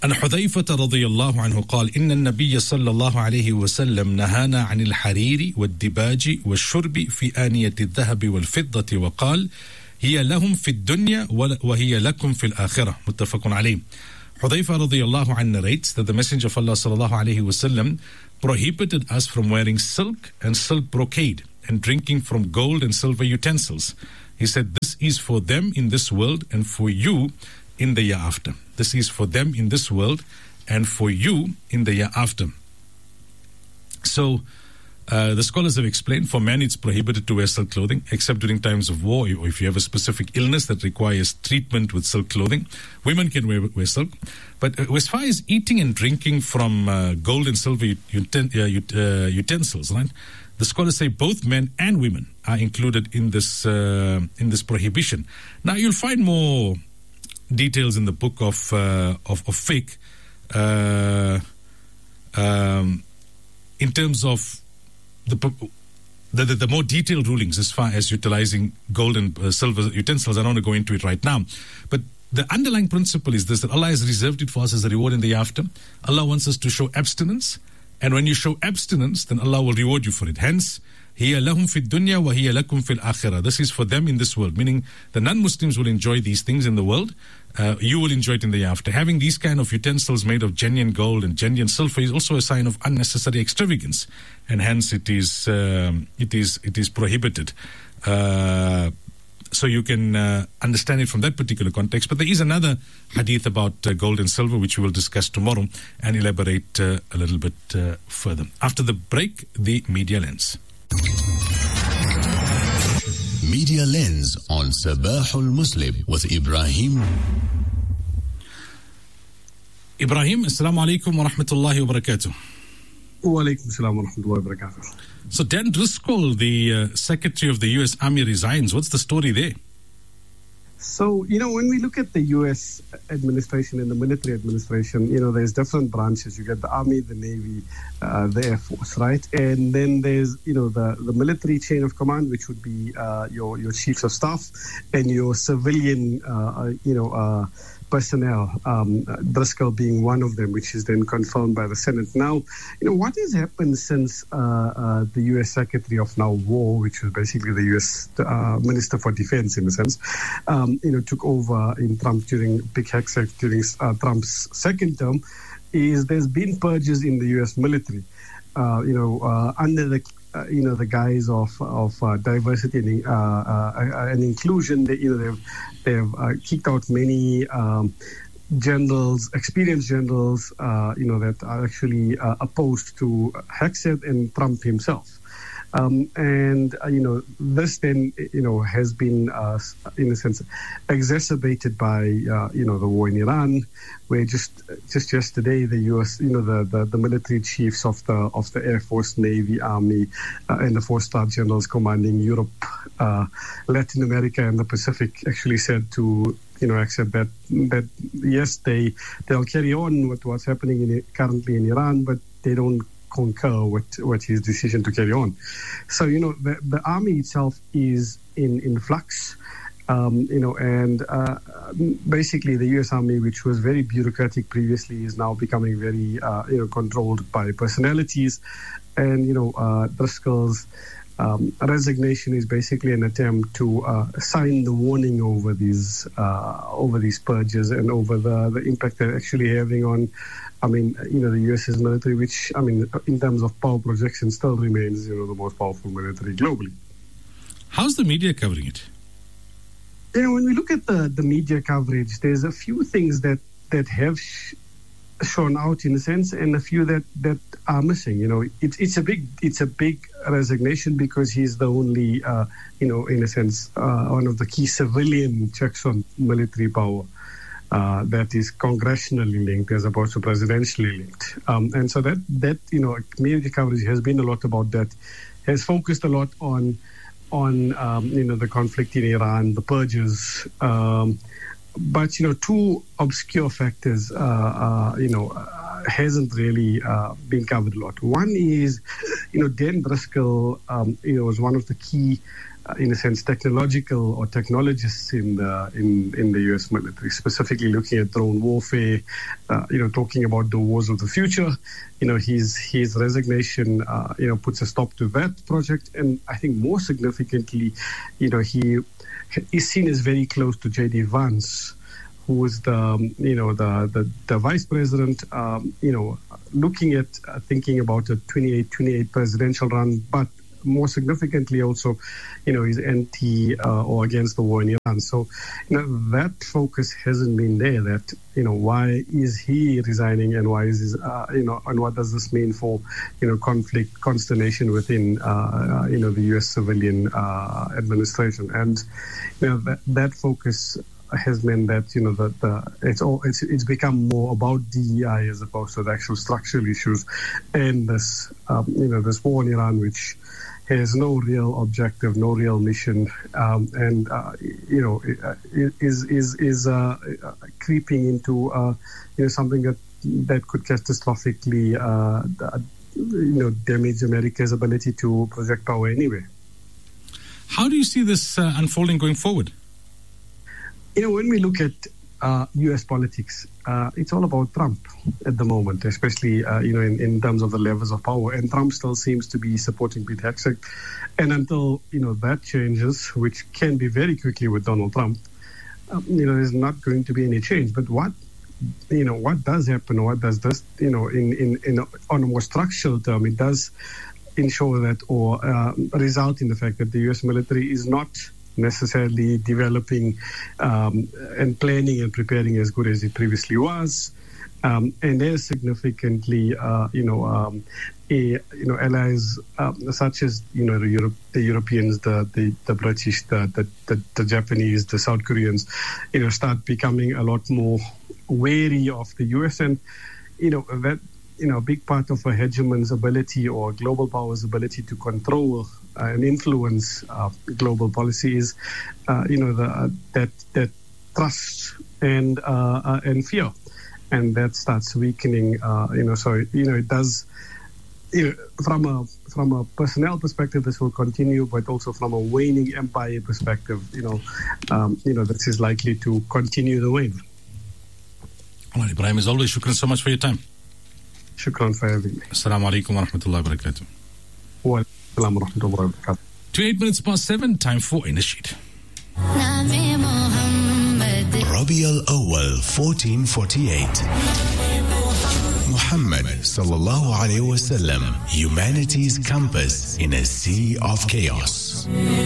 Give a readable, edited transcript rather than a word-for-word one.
عن حذيفة رضي الله عنه قال إن النبي صلى الله عليه وسلم نهانا عن الحرير والدباج والشرب في آنية الذهب والفضة وقال هي لهم في الدنيا وهي لكم في الآخرة متفق عليه. Hudhaifa radiyallahu anhu narrates that the Messenger of Allah sallallahu alayhi wasallam prohibited us from wearing silk and silk brocade and drinking from gold and silver utensils. He said, this is for them in this world and for you in the year after. This is for them in this world and for you in the year after. So, the scholars have explained, for men it's prohibited to wear silk clothing except during times of war or if you have a specific illness that requires treatment with silk clothing. Women can wear silk. But as far as eating and drinking from gold and silver utensils, right? The scholars say both men and women are included in this prohibition. Now you'll find more details in the book of fiqh in terms of the more detailed rulings as far as utilizing gold and silver utensils. I don't want to go into it right now. But the underlying principle is this, that Allah has reserved it for us as a reward in the after. Allah wants us to show abstinence. And when you show abstinence, then Allah will reward you for it. Hence, هِيَ لَهُمْ فِي الدُّنْيَا وَهِيَ لَكُمْ فِي الْآخِرَةِ. This is for them in this world, meaning the non-Muslims will enjoy these things in the world. You will enjoy it in the after. Having these kind of utensils made of genuine gold and genuine silver is also a sign of unnecessary extravagance, and hence it is prohibited. So you can understand it from that particular context. But there is another hadith about gold and silver, which we will discuss tomorrow and elaborate a little bit further. After the break, the Media Lens. Media Lens on Sabahul Muslim with Ibrahim. Ibrahim, assalamu alaikum wa rahmatullahi wa barakatuh. Wa alaikum assalam wa rahmatullahi wa barakatuh. So Dan Driscoll, the Secretary of the U.S. Army, resigns. What's the story there? So, when we look at the U.S. administration and the military administration, there's different branches. You get the Army, the Navy, the Air Force, right? And then there's, the military chain of command, which would be your chiefs of staff and your civilian, personnel, Driscoll being one of them, which is then confirmed by the Senate. Now, what has happened since the U.S. Secretary of War, which was basically the U.S. Minister for Defense in a sense, took over in Trump during Big Hegseth during Trump's second term, is there's been purges in the U.S. military, under the guise of diversity and inclusion. They've kicked out many generals, experienced generals, that are actually opposed to Hegseth and Trump himself. This then, has been, in a sense, exacerbated by, the war in Iran, where just yesterday the U.S., the military chiefs of the Air Force, Navy, Army, and the 4-star generals commanding Europe, Latin America, and the Pacific actually said to accept that yes, they'll carry on with what's happening currently in Iran, but they don't concur with his decision to carry on. So, the army itself is in flux, basically the U.S. Army, which was very bureaucratic previously, is now becoming very, controlled by personalities. And, Driscoll's resignation is basically an attempt to sign the warning over these purges and over the impact they're actually having on, the U.S.'s military, which, in terms of power projection, still remains, the most powerful military globally. How's the media covering it? When we look at the media coverage, there's a few things that have shown out in a sense, and a few that are missing. It's a big resignation because he's the only, in a sense, one of the key civilian checks on military power. That is congressionally linked as opposed to presidentially linked. And so that media coverage has been a lot about that, has focused a lot on the conflict in Iran, the purges, but two obscure factors hasn't really been covered a lot. One is Dan Driscoll was one of the key in a sense, technological or technologists in the U.S. military, specifically looking at drone warfare, talking about the wars of the future. His resignation, puts a stop to that project. And I think more significantly, he is seen as very close to J.D. Vance, who is the vice president, looking at thinking about a 28 presidential run, but more significantly also, is anti or against the war in Iran. So, that focus hasn't been there. That, why is he resigning, and why is his, and what does this mean for, conflict, consternation within, the U.S. civilian administration, and that focus has meant that it's become more about DEI as opposed to the actual structural issues, and this this war in Iran, which has no real objective, no real mission, and is creeping into something that could catastrophically damage America's ability to project power anyway. How do you see this unfolding going forward? When we look at U.S. politics, it's all about Trump at the moment, especially, in terms of the levels of power. And Trump still seems to be supporting Pete Hegseth. And until, that changes, which can be very quickly with Donald Trump, there's not going to be any change. But what does happen, or what does this, on a more structural term, it does ensure that, or result in the fact that the U.S. military is not necessarily developing and planning and preparing as good as it previously was, and there's significantly allies such as the Europeans, the British, the Japanese, the South Koreans, start becoming a lot more wary of the US, and that a big part of a hegemon's ability or global power's ability to control and influence global policy is, that trust and fear, and that starts weakening. It does. From a personnel perspective, this will continue, but also from a waning empire perspective, this is likely to continue the wane. All right, Ibrahim, as always, shukran so much for your time. Shukran for having me. Assalamu alaikum wa rahmatullahi wa barakatuh. Wa alaikum wa rahmatullahi wa barakatuh. 28 minutes past 7, time for In the Sheet. Rabi al-Awwal 1448. Muhammad sallallahu alayhi wa sallam, humanity's compass in a sea of chaos.